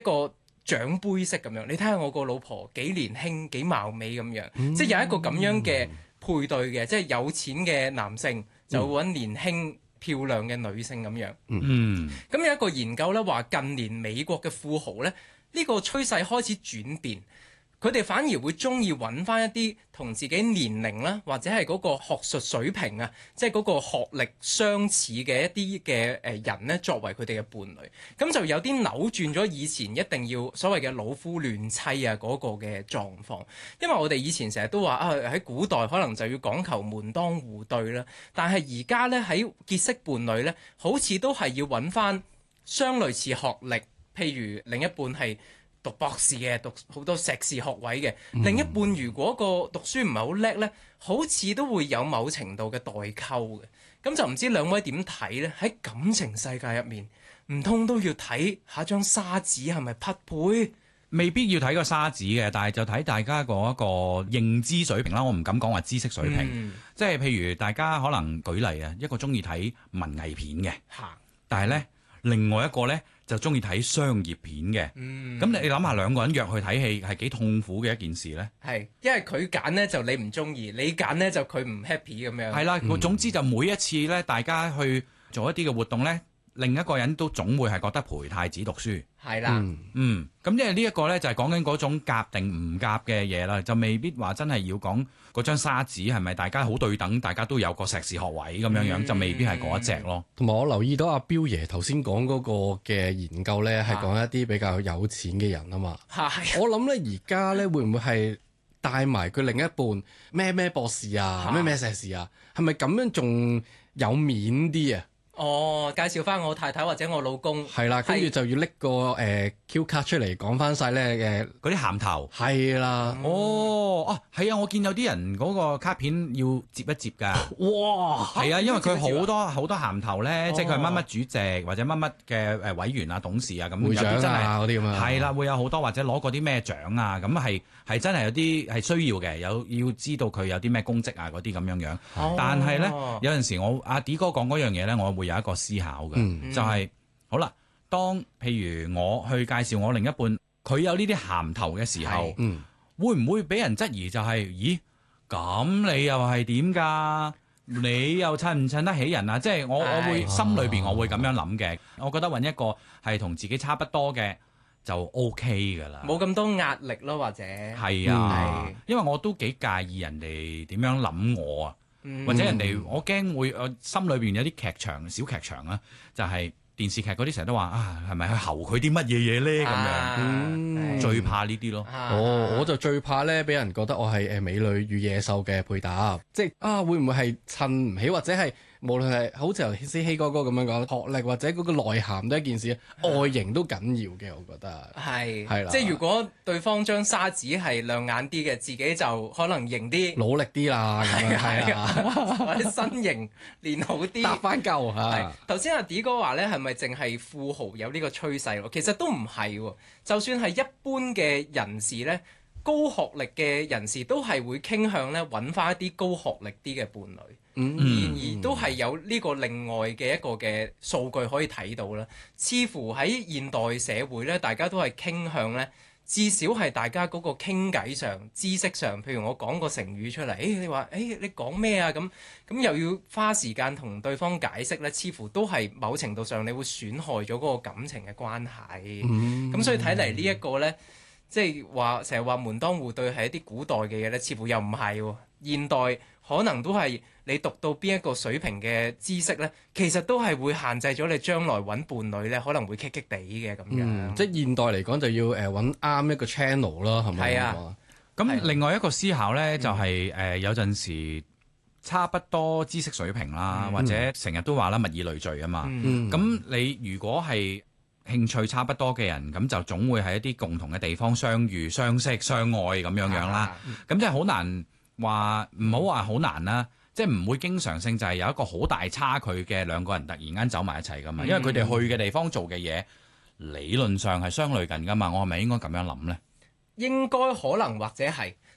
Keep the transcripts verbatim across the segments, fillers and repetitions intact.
個獎杯式咁樣。你睇下我個老婆幾年輕幾貌美咁樣，嗯、即係有一個咁樣嘅配對嘅，即係有錢嘅男性就揾年輕漂亮嘅女性咁樣。 嗯， 咁有一個研究咧話，近年美國嘅富豪咧，呢個趨勢開始轉變。佢哋反而會中意揾翻一啲同自己年齡啦，或者係嗰個學術水平啊，即係嗰個學歷相似嘅一啲嘅誒人呢，作為佢哋嘅伴侶。咁就有啲扭轉咗以前一定要所謂嘅老夫亂妻啊嗰個嘅狀況。因為我哋以前成日都話啊，喺古代可能就要講求門當戶對啦，但係而家呢，喺結識伴侶呢，好似都係要揾翻相類似學歷，譬如另一半係讀博士嘅，讀好多碩士學位嘅，嗯、另一半如果個讀書唔係好叻呢，好似都會有某程度嘅代溝嘅。咁就唔知兩位點睇呢？喺感情世界入面，唔通都要睇下張沙紙係咪匹配？ 未必要睇個沙紙嘅，但係就睇大家嗰一個認知水平啦。我唔敢講話知識水平，嗯、即係譬如大家可能舉例啊，一個中意睇文藝片嘅， 哈但係呢，另外一個呢，就中意睇商業片嘅，咁、嗯、你諗下兩個人約去睇戲係幾痛苦嘅一件事呢？ 係，因為佢揀呢就你唔中意，你揀呢就佢唔 happy 咁樣。係啦，嗯、總之就每一次呢，大家去做一啲嘅活動呢，另一個人都總會係覺得陪太子讀書。 係啦， 嗯，咁因為呢一個呢，就係講緊嗰種夾定唔夾嘅嘢啦，就未必話真係要講嗰張沙紙係咪大家好對等，大家都有個碩士學位咁樣樣，嗯、就未必係嗰一隻咯。 同埋我留意到阿彪爺頭先講嗰個嘅研究呢，係講一啲比較有錢嘅人啊嘛。係，我諗呢，而家呢會唔會係帶埋佢另一半咩咩博士啊，咩咩碩士啊，係咪咁樣仲有面啲啊？ 哦，介紹翻我太太或者我老公， 係啦，跟住就要拎個誒、呃、Q 卡出嚟講翻晒咧嘅嗰啲銜頭， 係啦， 哦，啊，係啊，我見有啲人嗰個卡片要摺一摺㗎， 哇， 係啊，因為佢好多好多銜頭咧， 哦、 即係佢係乜乜主席或者乜乜嘅誒委員啊、董事啊咁， 會長啊嗰啲咁啊， 係啦，會有好多或者攞過啲咩獎啊，咁係係真係有啲係需要嘅，有要知道佢有啲咩功績啊嗰啲咁樣樣， 哦、 但係咧有陣時我阿 D 哥講嗰樣嘢咧，我會有一個思考嘅，嗯、就係、是、好啦。當譬如我去介紹我另一半，佢有呢啲銜頭嘅時候，嗯、會唔會俾人質疑就係、是，咦？咁你又係點㗎？你又襯唔襯得起人啊？即係我我會心裏邊我會咁樣諗嘅。我覺得揾一個係同自己差不多嘅就 OK 㗎啦， 冇咁多壓力咯，或者係啊，嗯、因為我都幾介意人哋點樣諗我啊。或者人哋我驚會我心裏邊有啲劇場小劇場啊，就係、是、電視劇嗰啲成日都話啊，係咪去候佢啲乜嘢嘢咧咁樣，啊嗯、最怕呢啲咯。 啊、哦，我就最怕咧，俾人覺得我係誒美女與野獸嘅配搭，即係啊，會唔會係襯唔起，或者係無論係好似頭先希哥哥咁樣講，學歷或者嗰個內涵都係一件事，啊、外形都緊要嘅，我覺得係係啦。 即係如果對方張沙紙係亮眼啲嘅，自己就可能型啲， 努力啲啦，咁樣係啊， 或者身形練好啲， 搭翻夠嚇。 頭先阿 D 哥話咧，係咪淨係富豪有呢個趨勢喎？其實都唔係喎，就算係一般嘅人士咧，高學歷嘅人士都係會傾向咧揾翻一啲高學歷啲嘅伴侶。嗯，然而都係有呢個另外嘅一個嘅數據可以睇到啦。似乎喺現代社會咧，大家都係傾向咧，至少係大家嗰個傾偈上、知識上，譬如我講個成語出嚟，誒、哎、你話誒、哎、你講咩啊？咁咁又要花時間同對方解釋咧，似乎都係某程度上你會損害咗嗰個感情嘅關係。咁、嗯、所以睇嚟呢一個咧，即係話成日話門當戶對係一啲古代嘅嘢咧，似乎又唔係喎。現代可能都係你讀到邊一個水平嘅知識咧，其實都係會限制咗你將來揾伴侶咧，可能會棘棘地嘅咁樣。 嗯、即係現代嚟講就要誒揾啱一個 channel 啦，係咪？係啊。 咁另外一個思考咧，就係、是、誒、呃、有陣時差不多知識水平啦，嗯、或者成日都話啦物以類聚啊嘛。咁、嗯、你如果係興趣差不多嘅人，咁就總會喺一啲共同嘅地方相遇、相識、相愛咁樣樣啦。咁即係好難。話唔好話好難啦，即係唔會經常性就係有一個好大差距嘅兩個人突然間走埋一齊噶嘛，因為佢哋去嘅地方做嘅嘢理論上係相類近噶嘛，我係咪應該咁樣諗呢？ 應該可能或者係，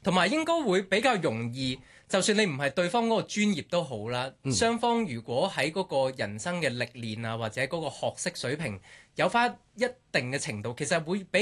同埋應該會比較容易。就算你唔係對方嗰個專業都好啦，嗯、雙方如果喺嗰個人生嘅歷練啊，或者嗰個學識水平有翻一定嘅程度，其實會比